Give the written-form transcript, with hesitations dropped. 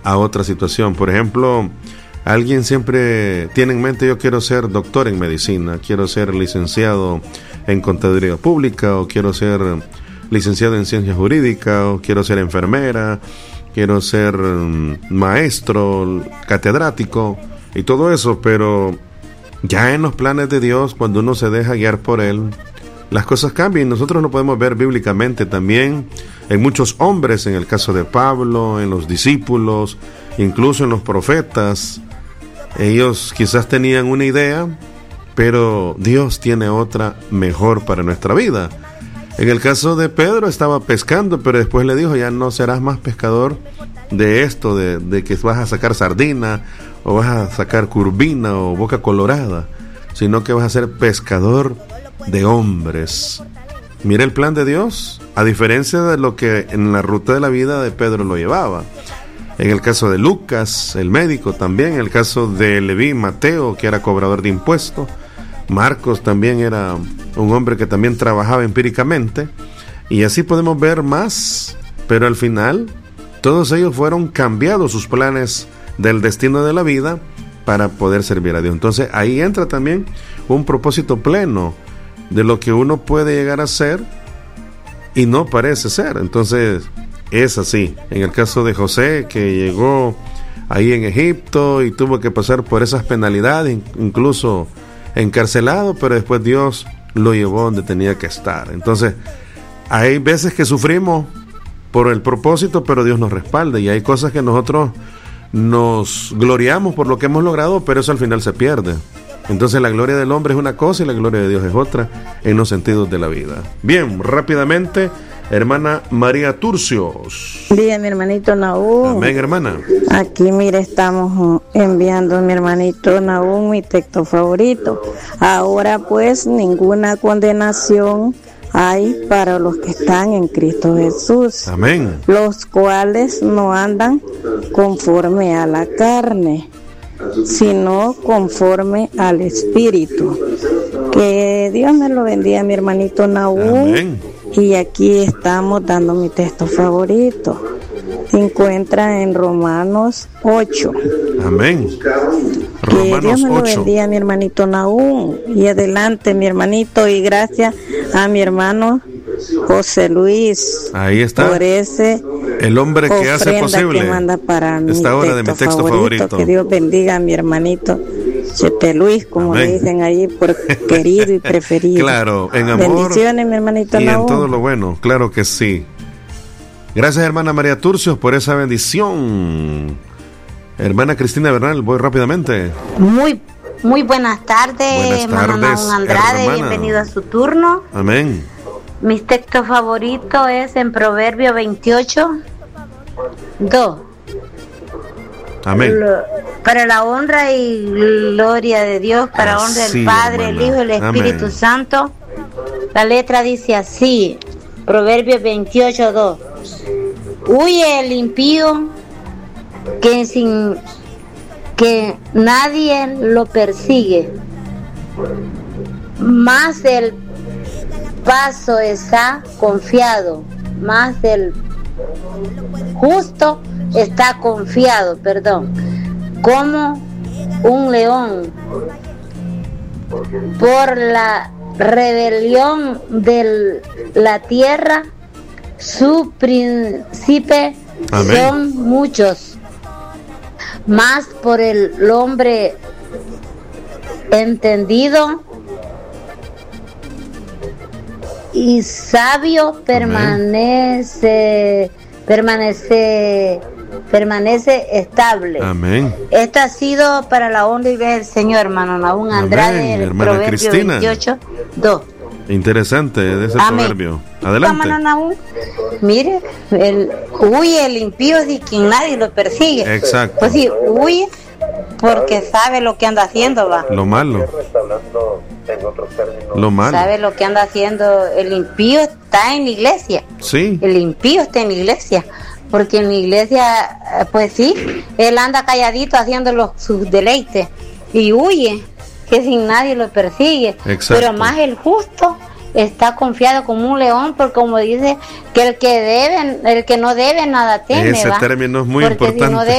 a otra situación. Por ejemplo, alguien siempre tiene en mente: yo quiero ser doctor en medicina, quiero ser licenciado en contaduría pública, o quiero ser licenciado en ciencias jurídicas, o quiero ser enfermera, quiero ser maestro, catedrático y todo eso. Pero ya en los planes de Dios, cuando uno se deja guiar por Él, las cosas cambian. Nosotros lo podemos ver bíblicamente también en muchos hombres, en el caso de Pablo, en los discípulos, incluso en los profetas. Ellos quizás tenían una idea, pero Dios tiene otra mejor para nuestra vida. En el caso de Pedro, estaba pescando, pero después le dijo: ya no serás más pescador de esto, de que vas a sacar sardina, o vas a sacar curvina, o boca colorada, sino que vas a ser pescador de hombres. Mira el plan de Dios, a diferencia de lo que en la ruta de la vida de Pedro lo llevaba. En el caso de Lucas, el médico, también en el caso de Leví, Mateo, que era cobrador de impuestos, Marcos también era un hombre que también trabajaba empíricamente, y así podemos ver más. Pero al final todos ellos fueron cambiados sus planes del destino de la vida para poder servir a Dios. Entonces ahí entra también un propósito pleno de lo que uno puede llegar a ser y no parece ser. Entonces es así. En el caso de José, que llegó ahí en Egipto y tuvo que pasar por esas penalidades, incluso encarcelado, pero después Dios lo llevó donde tenía que estar. Entonces hay veces que sufrimos por el propósito, pero Dios nos respalda, y hay cosas que nosotros nos gloriamos por lo que hemos logrado, pero eso al final se pierde. Entonces la gloria del hombre es una cosa y la gloria de Dios es otra en los sentidos de la vida. Bien, rápidamente, hermana María Turcios. Bien, mi hermanito Nahum. Amén, hermana. Aquí, mire, estamos enviando a mi hermanito Nahum mi texto favorito. Ahora pues ninguna condenación hay para los que están en Cristo Jesús. Amén. Los cuales no andan conforme a la carne, sino conforme al Espíritu. Que Dios me lo bendiga, mi hermanito Nahum. Amén. Y aquí estamos dando mi texto favorito. Se encuentra en Romanos 8. Amén. Que Dios me lo bendiga, mi hermanito Nahum. Y adelante, mi hermanito, y gracias a mi hermano José Luis. Ahí está. Por ese el hombre que hace posible que manda para esta hora de mi texto favorito. Que Dios bendiga a mi hermanito Chepe Luis, como Amén. le dicen allí, por querido y preferido. Claro, en amor. Bendiciones, mi hermanito y Nahum. en todo lo bueno, claro que sí. Gracias, hermana María Turcios, por esa bendición. Hermana Cristina Bernal, voy rápidamente. Muy buenas tardes, hermano Nahum Andrade, hermana. Bienvenido a su turno. Amén. Mi texto favorito es en Proverbio 28, 2. Amén. Para la honra y gloria de Dios, para honra del Padre, hermana, el Hijo y el Espíritu Amén. Santo. La letra dice así, Proverbio 28, 2. Huye el impío que nadie lo persigue, más el paso está confiado, más del justo está confiado, como un león. Por la rebelión de la tierra, su príncipe son muchos, mas por el hombre entendido y sabio permanece estable. Amén. Esto ha sido para la honra y gloria del Señor, hermano Nahum Andrade, el Proverbio Cristina. 28, 2. Interesante de ese Amén. proverbio. Adelante. Hermano Nahum, mire, huye el impío de quien nadie lo persigue. Exacto. Pues sí, huye porque sabe lo que anda haciendo, va. Lo malo. Sabe lo que anda haciendo. El impío está en la iglesia. Sí. El impío está en la iglesia. Porque en la iglesia, pues sí, él anda calladito haciendo sus deleites y huye, que sin nadie lo persigue. Exacto. Pero más el justo está confiado como un león, porque como dice que el que no debe nada teme. Ese término es muy porque importante. Si no debe,